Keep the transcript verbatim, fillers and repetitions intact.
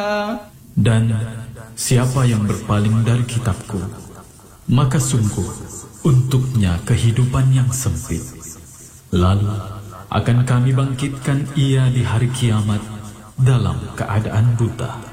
Dan siapa yang berpaling dari kitabku, maka sungguh untuknya kehidupan yang sempit. Lalu akan kami bangkitkan ia di hari kiamat dalam keadaan buta.